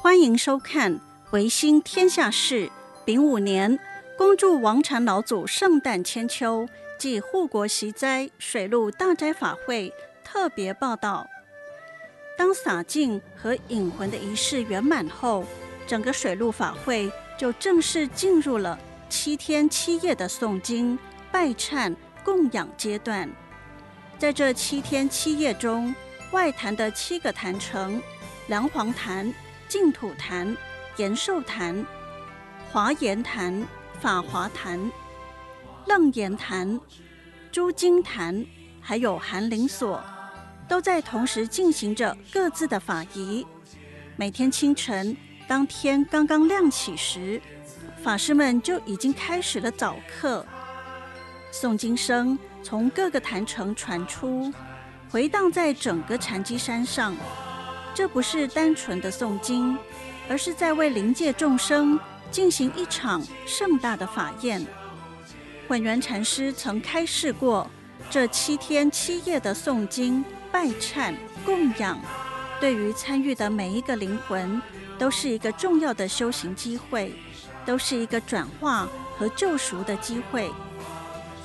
欢迎收看维新天下事丙午年恭祝王禅老祖圣诞千秋暨护国息灾水陆大斋法会特别报道。当洒净和引魂的仪式圆满后，整个水陆法会就正式进入了7天7夜的诵经、拜忏、供养阶段。在这7天7夜中，外坛的7个坛城梁皇坛、净土坛、延寿坛、华严坛、法华坛、楞严坛、诸经坛还有寒林所，都在同时进行着各自的法仪。每天清晨，当天刚刚亮起时，法师们就已经开始了早课。诵经声从各个坛城传出，回荡在整个禅机山上。这不是单纯的诵经，而是在为灵界众生进行一场盛大的法宴。混元禅师曾开示过，这7天7夜的诵经、拜忏、供养，对于参与的每一个灵魂，都是一个重要的修行机会，都是一个转化和救赎的机会。